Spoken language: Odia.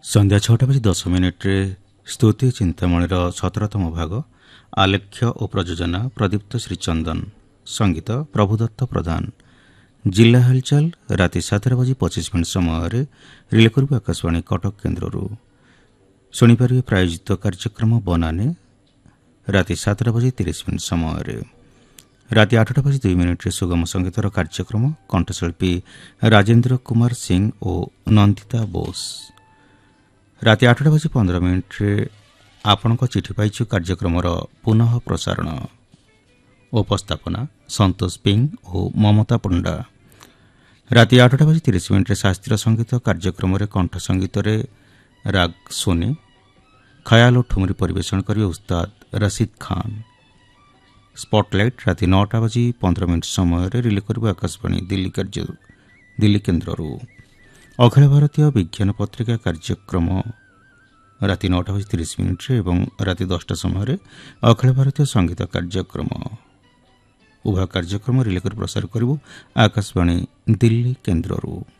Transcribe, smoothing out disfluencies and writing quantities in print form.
ସନ୍ଧ୍ୟା 6:10 ସ୍ତୁତି ଚିନ୍ତାମଣିର 17ତମ ଭାଗ ଆଲେଖ୍ୟ ଓ ପ୍ରଯୋଜନା ପ୍ରଦୀପ୍ତ ଶ୍ରୀଚନ୍ଦନ ସଙ୍ଗୀତ ପ୍ରଭୁଦତ୍ତ ପ୍ରଧାନ ଜିଲ୍ଲା ହାଲଚାଲ ରାତି 7:25 ସମୟରେ ରିଲେ କରିବ ଆକାଶବାଣୀ କଟକ କେନ୍ଦ୍ରରୁ ଶୁଣିପାରିବେ ପ୍ରାୟୋଜିତ କାର୍ଯ୍ୟକ୍ରମ ବନାନେ ରାତି 7:30 ସମୟରେ ରାତି 8:02 ସୁଗମ ସଙ୍ଗୀତର କାର୍ଯ୍ୟକ୍ରମ କଣ୍ଠଶିଳ୍ପୀ ରାଜେନ୍ଦ୍ର କୁମାର ସିଂ ଓ ନନ୍ଦିତା ବୋଷ ରାତି 8:15 ଆପଣଙ୍କ ଚିଠି ପାଇଛୁ କାର୍ଯ୍ୟକ୍ରମର ପୁନଃ ପ୍ରସାରଣ ଉପସ୍ଥାପନା ସନ୍ତୋଷ ପିଂ ଓ ମମତା ପଣ୍ଡା ରାତି 8:30 ଶାସ୍ତ୍ରୀୟ ସଙ୍ଗୀତ କାର୍ଯ୍ୟକ୍ରମରେ କଣ୍ଠ ସଙ୍ଗୀତରେ ରାଗ ସୋନି ଖୟାଲ ଓ ଠୁମରି ପରିବେଷଣ କରିବେ ଉସ୍ତାଦ ରସିଦ ଖାନ୍ ସ୍ପଟଲାଇଟ୍ ରାତି 9:15 ସମୟରେ ରିଲେ କରିବ ଆକାଶବାଣୀ ଦିଲ୍ଲୀ କେନ୍ଦ୍ରରୁ ଅଖିଳ ଭାରତୀୟ ବିଜ୍ଞାନ ପତ୍ରିକା କାର୍ଯ୍ୟକ୍ରମ ରାତି 9:30 ଏବଂ ରାତି 10ଟା ସମୟରେ ଅଖିଳ ଭାରତୀୟ ସଙ୍ଗୀତ କାର୍ଯ୍ୟକ୍ରମ ଉଭୟ କାର୍ଯ୍ୟକ୍ରମ ରିଲେ କରି ପ୍ରସାର କରିବୁ ଆକାଶବାଣୀ ଦିଲ୍ଲୀ କେନ୍ଦ୍ରରୁ।